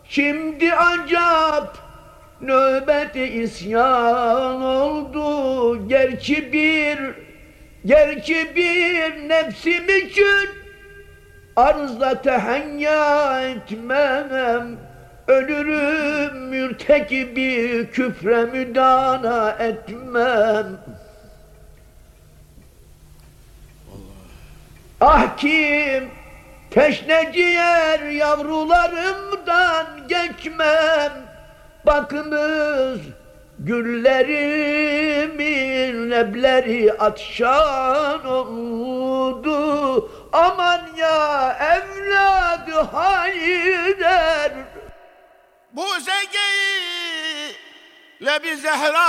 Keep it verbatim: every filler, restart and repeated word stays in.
Şimdi acap nöbeti isyan oldu. Gerçi bir, gerçi bir nefsim için arzla tehenya etmem. Ölürüm mürtekibi küfre müdana etmem. Ah kim teşne ciğer yavrularımdan geçmem. Bakınız güllerimin lebleri atşan oldu. Aman ya evladı Haydar. Bu zegeyi le bir zehra